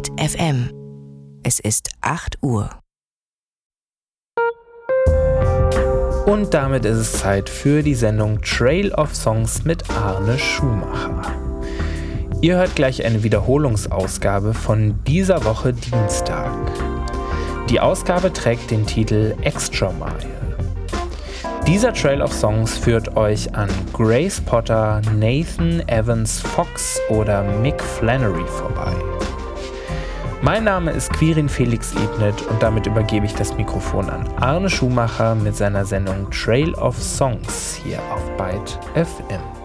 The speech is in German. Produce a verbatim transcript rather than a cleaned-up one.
Byte F M. Es ist acht Uhr. Und damit ist es Zeit für die Sendung Trail of Songs mit Arne Schumacher. Ihr hört gleich eine Wiederholungsausgabe von dieser Woche Dienstag. Die Ausgabe trägt den Titel Extra Mile. Dieser Trail of Songs führt euch an Grace Potter, Nathan Evans Fox oder Mick Flannery vorbei. Mein Name ist Quirin Felix Ebnet und damit übergebe ich das Mikrofon an Arne Schumacher mit seiner Sendung Trail of Songs hier auf Byte F M.